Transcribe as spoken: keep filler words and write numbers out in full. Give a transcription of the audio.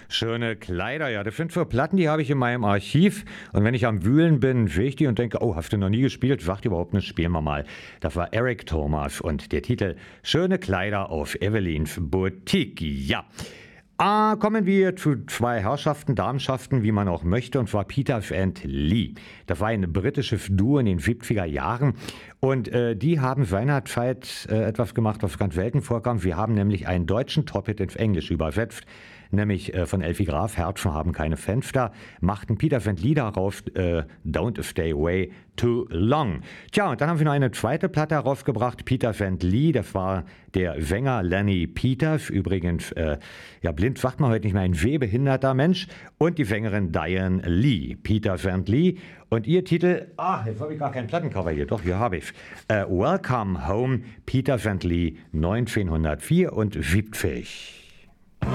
Schöne Kleider, ja. Das sind so Platten, die habe ich in meinem Archiv. Und wenn ich am Wühlen bin, sehe ich die und denke, oh, hast du noch nie gespielt? Sagt überhaupt nicht, spielen wir mal. Das war Eric Thomas und der Titel Schöne Kleider auf Evelyns Boutique. Ja. Ah, kommen wir zu zwei Herrschaften, Damenschaften, wie man auch möchte, und zwar Peters and Lee. Das war ein britisches Duo in den siebziger Jahren und äh, die haben seinerzeit äh, etwas gemacht, was ganz selten vorkam. Wir haben nämlich einen deutschen Top-Hit ins Englisch übersetzt, nämlich äh, von Elfie Graf, Herzen haben keine Fenster, machten Peters and Lee daraus äh, Don't Stay Away Too Long. Tja, und dann haben wir noch eine zweite Platte herausgebracht, Peters and Lee, das war der Sänger Lenny Peters, übrigens, äh, ja, blind sagt man heute nicht mehr, ein sehbehinderter Mensch, und die Sängerin Diane Lee, Peters and Lee, und ihr Titel, ah, jetzt habe ich gar keinen Plattencover hier, doch, hier habe ich äh, Welcome Home, Peters and Lee, neunzehnhundertvierundsiebzig.